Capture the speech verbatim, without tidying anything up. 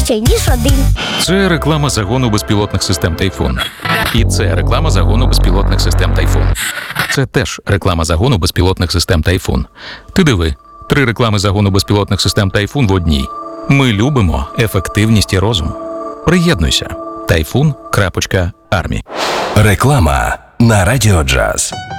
краще, ніж один. Це реклама загону безпілотних систем «Тайфун». І це реклама загону безпілотних систем «Тайфун». Це теж реклама загону безпілотних систем «Тайфун». Ти диви, три реклами загону безпілотних систем «Тайфун» в одній. Ми любимо ефективність і розум. Приєднуйся. тайфун крапка армі. Реклама на Радіо Джаз.